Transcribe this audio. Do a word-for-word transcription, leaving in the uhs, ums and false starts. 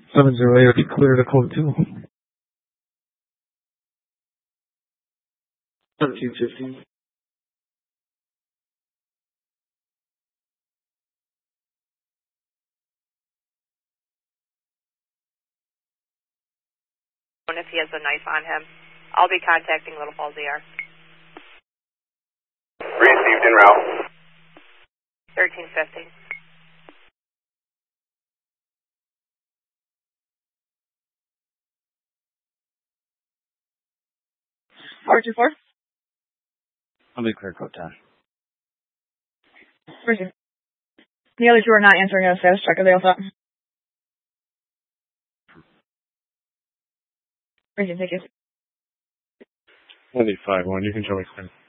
seven zero eight, be clear to code two. seventeen fifteen. If he has a knife on him, I'll be contacting Little Falls E R. Received en route. thirteen fifty. four two four. I'll be clear code ten. Received. The other two are not answering a status check. Are they all set? Received, thank you. one eight five one, you can show me.